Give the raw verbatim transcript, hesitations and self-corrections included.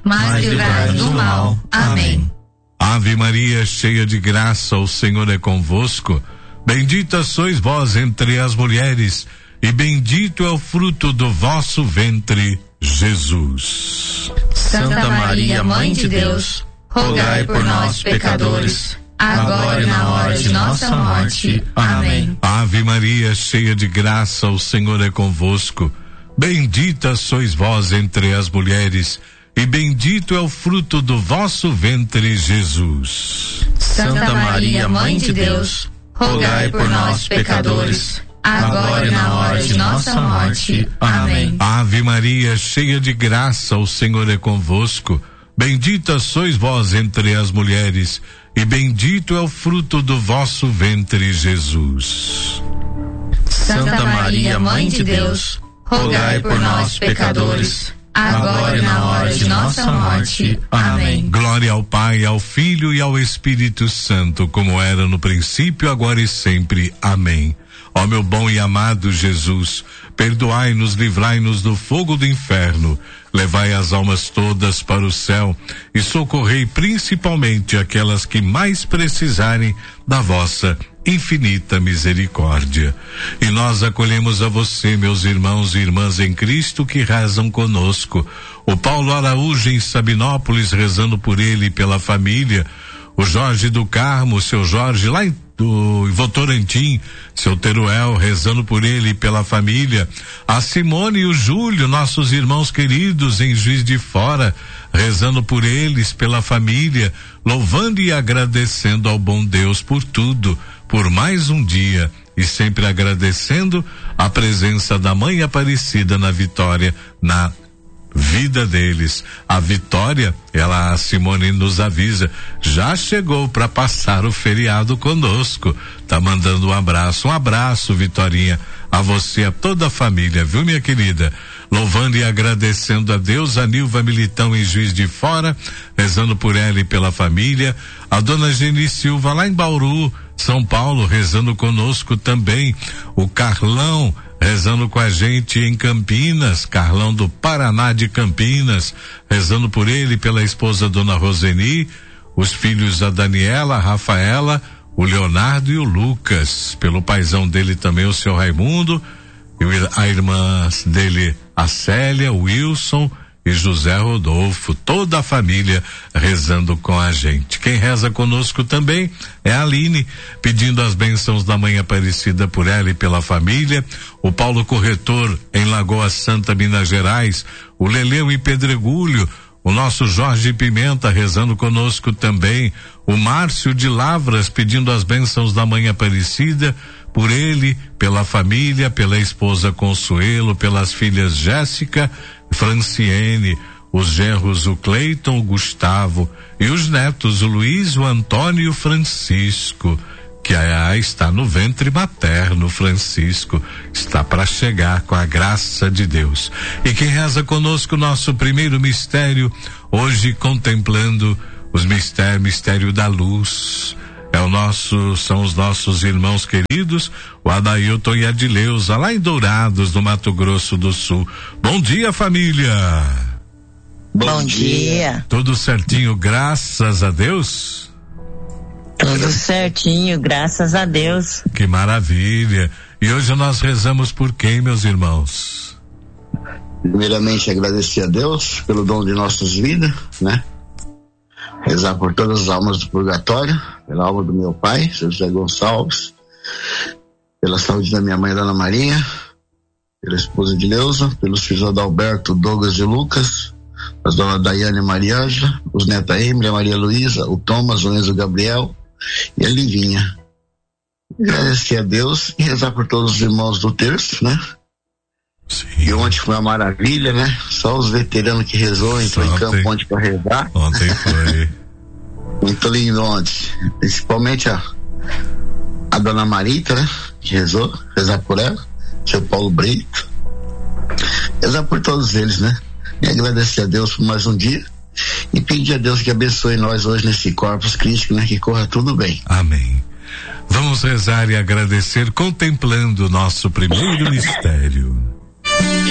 mas livrai-nos do mal. Amém. Ave Maria, cheia de graça, o Senhor é convosco. Bendita sois vós entre as mulheres, e bendito é o fruto do vosso ventre, Jesus. Santa Maria, Mãe de Deus, rogai por nós, pecadores, agora e na hora de nossa morte. Amém. Ave Maria, cheia de graça, o Senhor é convosco. Bendita sois vós entre as mulheres, e bendito é o fruto do vosso ventre, Jesus. Santa Maria, Mãe de Deus, rogai por nós, pecadores, agora e na hora de nossa morte. Amém. Ave Maria, cheia de graça, o Senhor é convosco. Bendita sois vós entre as mulheres, e bendito é o fruto do vosso ventre, Jesus. Santa Maria, Mãe de Deus, rogai por nós, pecadores, agora e na hora de nossa morte. Amém. Glória ao Pai, ao Filho e ao Espírito Santo, como era no princípio, agora e sempre. Amém. Ó meu bom e amado Jesus, perdoai-nos, livrai-nos do fogo do inferno, levai as almas todas para o céu e socorrei principalmente aquelas que mais precisarem da vossa infinita misericórdia. E nós acolhemos a você, meus irmãos e irmãs em Cristo que rezam conosco. O Paulo Araújo em Sabinópolis, rezando por ele e pela família. O Jorge do Carmo, seu Jorge lá em do Votorantim, seu Teruel, rezando por ele e pela família. A Simone e o Júlio, nossos irmãos queridos em Juiz de Fora, rezando por eles, pela família, louvando e agradecendo ao bom Deus por tudo, por mais um dia, e sempre agradecendo a presença da Mãe Aparecida na vitória, na vida deles. A Vitória, ela, a Simone nos avisa, já chegou para passar o feriado conosco, tá mandando um abraço, um abraço, Vitorinha, a você, a toda a família, viu, minha querida? Louvando e agradecendo a Deus, a Nilva Militão em Juiz de Fora, rezando por ela e pela família, a dona Geni Silva lá em Bauru, São Paulo, rezando conosco também, o Carlão rezando com a gente em Campinas, Carlão do Paraná de Campinas, rezando por ele e pela esposa Dona Roseni, os filhos a Daniela, a Rafaela, o Leonardo e o Lucas, pelo paizão dele também o seu Raimundo, e a irmã dele, a Célia, o Wilson e José Rodolfo, toda a família rezando com a gente. Quem reza conosco também é a Aline, pedindo as bênçãos da Mãe Aparecida por ela e pela família. O Paulo Corretor em Lagoa Santa, Minas Gerais, o Leleu em Pedregulho, o nosso Jorge Pimenta rezando conosco também, o Márcio de Lavras pedindo as bênçãos da Mãe Aparecida por ele, pela família, pela esposa Consuelo, pelas filhas Jéssica, Franciene, os genros o Cleiton, o Gustavo e os netos o Luiz, o Antônio e o Francisco, que ah, está no ventre materno. Francisco está para chegar com a graça de Deus. E quem reza conosco nosso primeiro mistério, hoje contemplando os mistérios, mistério da luz, é o nosso, são os nossos irmãos queridos, o Adailton e a Adileuza, lá em Dourados, no Mato Grosso do Sul. Bom dia, família! Bom, Bom dia. dia! Tudo certinho, graças a Deus? Tudo certinho, graças a Deus. Que maravilha! E hoje nós rezamos por quem, meus irmãos? Primeiramente, agradecer a Deus pelo dom de nossas vidas, né? Rezar por todas as almas do purgatório, pela alma do meu pai, José Gonçalves, pela saúde da minha mãe, Dona Maria, pela esposa de Leusa, pelos filhos Adalberto, Douglas e Lucas, as dona Daiane e Maria Ângela, os netos Emília, Maria Luísa, o Thomas, o Enzo Gabriel e a Livinha. Agradecer a Deus e rezar por todos os irmãos do terço, né? Sim. E ontem foi uma maravilha, né? Só os veteranos que rezou, entrou em campo ontem pra rezar. Ontem foi. Muito lindo ontem. Principalmente a, a dona Marita, né? Que rezou, rezar por ela, seu Paulo Brito. Rezar por todos eles, né? E agradecer a Deus por mais um dia. E pedir a Deus que abençoe nós hoje nesse Corpus Christi, né? Que corra tudo bem. Amém. Vamos rezar e agradecer contemplando o nosso primeiro mistério.